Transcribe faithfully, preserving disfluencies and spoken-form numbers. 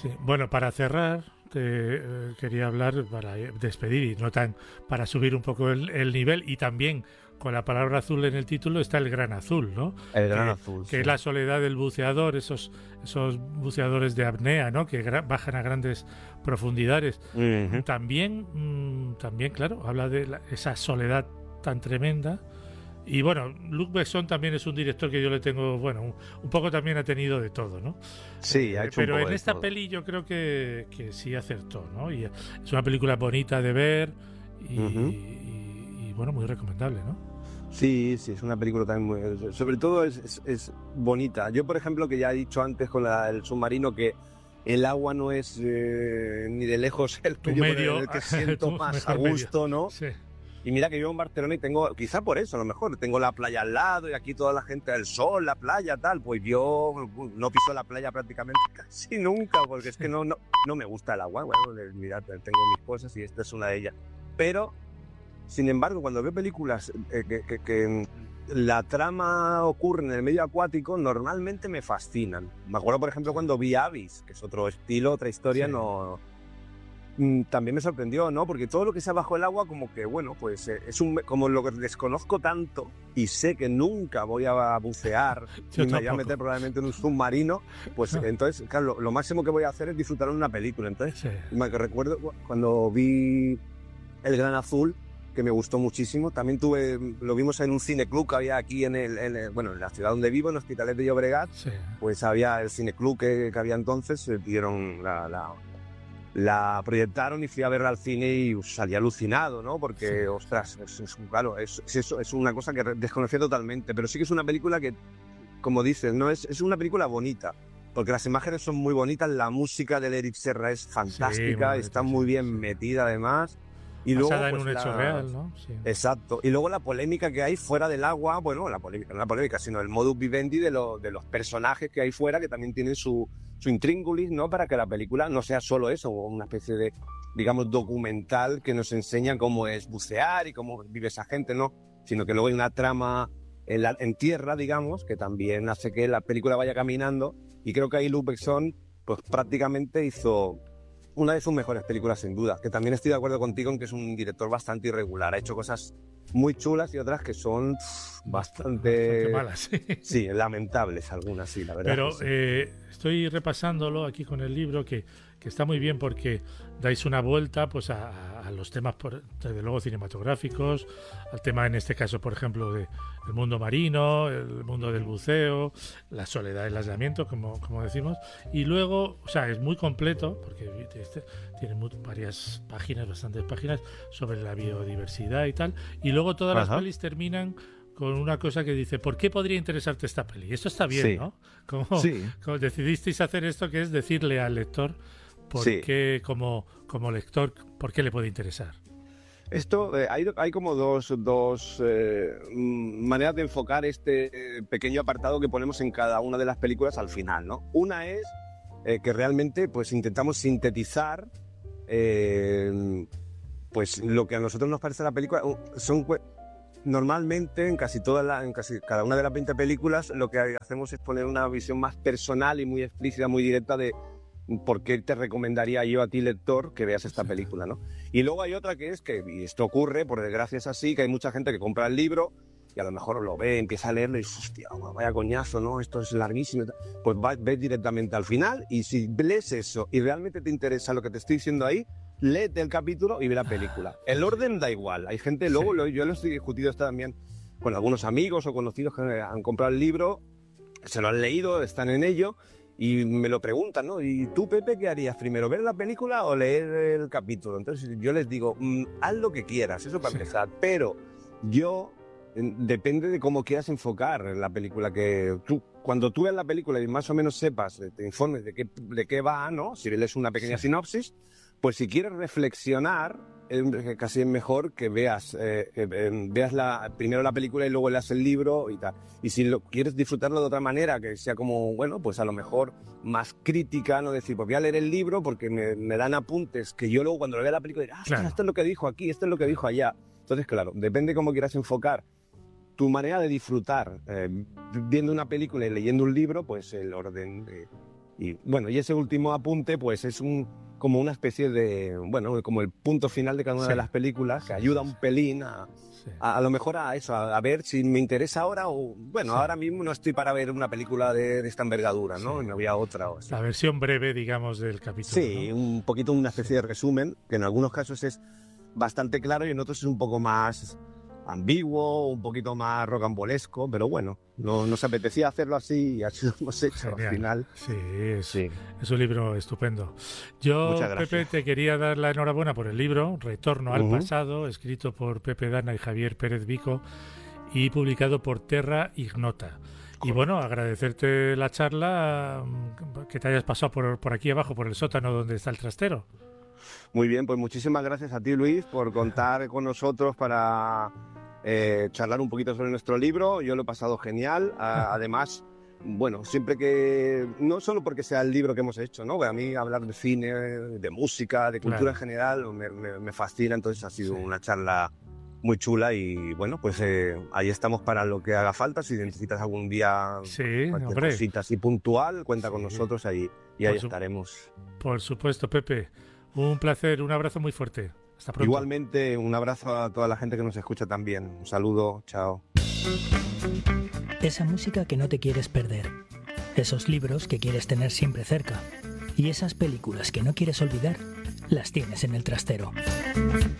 Sí. Bueno, para cerrar, te, eh, quería hablar, para despedir y no tan, para subir un poco el, el nivel, y también con la palabra azul en el título está el gran azul, ¿no? El gran Que, azul, que sí. es la soledad del buceador, esos, esos buceadores de apnea, ¿no? Que gra- bajan a grandes profundidades. Ujú. También, mm, también, claro, habla de la- esa soledad tan tremenda. Y bueno, Luc Besson también es un director que yo le tengo, bueno, un, un poco también ha tenido de todo, ¿no? Sí, ha Eh, hecho un pero poco en de esta todo. peli yo creo que, que sí acertó, ¿no? Y es una película bonita de ver y, Ujú. y- y, bueno, muy recomendable, ¿no? Sí, sí, es una película también muy... Sobre todo es, es, es bonita. Yo, por ejemplo, que ya he dicho antes con la- el submarino, que el agua no es eh, ni de lejos el Tu medio con medio, el que siento tu más a mejor medio. gusto, ¿no? Sí, Y mira que yo en Barcelona y tengo, quizá por eso a lo mejor, tengo la playa al lado y aquí toda la gente, el sol, la playa, tal. Pues yo no piso la playa prácticamente casi nunca, porque es sí. que no, no, no me gusta el agua. Bueno, de- mirad, tengo mis cosas y esta es una de ellas. Pero, sin embargo, cuando veo películas eh, que, que- que la trama ocurre en el medio acuático, normalmente me fascinan. Me acuerdo, por ejemplo, cuando vi Abyss, que es otro estilo, otra historia, Sí. no mm, también me sorprendió, ¿no? Porque todo lo que sea bajo el agua, como que, bueno, pues eh, es un, como lo que desconozco tanto y sé que nunca voy a bucear Yo ni me voy a tampoco. meter probablemente en un submarino, pues entonces, claro, lo, lo máximo que voy a hacer es disfrutar de una película. Entonces, Sí. me recuerdo cu- cuando vi El Gran Azul, que me gustó muchísimo. También tuve, lo vimos en un cineclub que había aquí en el, en el- bueno, en la ciudad donde vivo, en Hospitalet de Llobregat. Sí. Pues había el cineclub que, que había entonces, se dieron la, la, la proyectaron y fui a verla al cine y salí alucinado, ¿no? Porque, Sí. ostras, es, es, claro, es, es, eso, es una cosa que desconocía totalmente, pero sí que es una película que, como dices, ¿no? es, es una película bonita, porque las imágenes son muy bonitas, la música de Eric Serra es Sí, muy fantástica, bonita, está sí, muy bien sí. metida además, y luego Basada en pues un hecho la... real, ¿no? Sí. Exacto. Y luego la polémica que hay fuera del agua, bueno, la polémica, no la polémica, sino el modus vivendi de, lo, de los personajes que hay fuera, que también tienen su, su intríngulis, ¿no? Para que la película no sea solo eso, una especie de, digamos, documental que nos enseña cómo es bucear y cómo vive esa gente, ¿no? Sino que luego hay una trama en, la, en tierra, digamos, que también hace que la película vaya caminando. Y creo que ahí Luc Besson, pues prácticamente hizo una de sus mejores películas, sin duda, que también estoy de acuerdo contigo en que es un director bastante irregular. Ha hecho cosas muy chulas y otras que son pff, Bastante bastante, malas, sí. sí, lamentables algunas, sí, la verdad. Pero Que sí. eh, estoy repasándolo aquí con el libro, que, que está muy bien porque dais una vuelta pues a, a los temas, por, desde luego, cinematográficos, al tema, en este caso, por ejemplo, de el mundo marino, el mundo del buceo, la soledad del aislamiento, como, como decimos, y luego, o sea, es muy completo porque este, tiene muy, varias páginas, bastantes páginas sobre la biodiversidad y tal, y luego todas las Ajá. pelis terminan con una cosa que dice, ¿por qué podría interesarte esta peli? Esto está bien, Sí. ¿no? Como, Sí. como decidisteis hacer esto, que es decirle al lector por Sí. qué, como, como lector, por qué le puede interesar. Esto, eh, hay, hay como dos, dos eh, mm, maneras de enfocar este eh, pequeño apartado que ponemos en cada una de las películas al final, ¿no? Una es eh, que realmente pues intentamos sintetizar eh, pues lo que a nosotros nos parece la película. Uh, son normalmente en casi todas la, en casi cada una de las veinte películas lo que hacemos es poner una visión más personal y muy explícita, muy directa de por qué te recomendaría yo a ti, lector, que veas esta película, ¿no? Y luego hay otra que es que, y esto ocurre, por desgracia es así, que hay mucha gente que compra el libro y a lo mejor lo ve, empieza a leerlo y dice, hostia, vaya coñazo, ¿no? Esto es larguísimo. Pues va, ves directamente al final y si lees eso y realmente te interesa lo que te estoy diciendo ahí, léete el capítulo y ve la película. El orden da igual. Hay gente, luego Sí. lo, yo lo estoy discutido esto también con algunos amigos o conocidos que han comprado el libro, se lo han leído, están en ello y me lo preguntan, ¿no? ¿Y tú, Pepe, qué harías primero, ver la película o leer el capítulo? Entonces yo les digo, mmm, haz lo que quieras, eso para Sí. empezar, pero yo, eh, depende de cómo quieras enfocar la película, que tú, cuando tú veas la película y más o menos sepas, te informes de qué, de qué va, ¿no? Si lees una pequeña Sí. sinopsis, pues si quieres reflexionar, eh, casi es mejor que veas, eh, eh, veas la, primero la película y luego leas el libro y tal. Y si lo, quieres disfrutarlo de otra manera, que sea como, bueno, pues a lo mejor más crítica, no decir, pues voy a leer el libro porque me, me dan apuntes que yo luego cuando lo vea la película diré, ah, Claro. esto es lo que dijo aquí, esto es lo que dijo allá. Entonces, claro, depende cómo quieras enfocar tu manera de disfrutar eh, viendo una película y leyendo un libro, pues el orden eh, y bueno, y ese último apunte pues es un, como una especie de, bueno, como el punto final de cada una Sí. de las películas, que ayuda un pelín a, Sí. a, a lo mejor a eso, a, a ver si me interesa ahora o, bueno, Sí. ahora mismo no estoy para ver una película de, de esta envergadura, ¿no? Sí. Y me voy a otra o así. La versión breve, digamos, del capítulo. Sí, ¿no? un poquito una especie de resumen, que en algunos casos es bastante claro y en otros es un poco más ambiguo, un poquito más rocambolesco, pero bueno, no, nos apetecía hacerlo así y así lo hemos hecho Genial. al final. Sí, es, Sí. es un libro estupendo. Yo, Muchas gracias. Pepe, te quería dar la enhorabuena por el libro, Retorno al Ujú. pasado, escrito por Pepe Dana y Javier Pérez Vico y publicado por Terra Ignota. Y bueno, agradecerte la charla, mm, que te hayas pasado por, por aquí abajo, por el sótano donde está el trastero. Muy bien, pues muchísimas gracias a ti, Luis, por contar con nosotros para eh, charlar un poquito sobre nuestro libro. Yo lo he pasado genial. A- además, bueno, siempre que, no solo porque sea el libro que hemos hecho, ¿no? A mí hablar de cine, de música, de cultura Claro. en general me, me- me fascina, entonces ha sido Sí. una charla muy chula y bueno, pues eh, ahí estamos para lo que haga falta. Si necesitas algún día Sí, cualquier hombre, cosita así puntual, cuenta con Sí. nosotros ahí y ahí Por su- estaremos. por supuesto, Pepe. Un placer, un abrazo muy fuerte. Hasta pronto. Igualmente, un abrazo a toda la gente que nos escucha también. Un saludo, chao. Esa música que no te quieres perder, esos libros que quieres tener siempre cerca y esas películas que no quieres olvidar, las tienes en el trastero.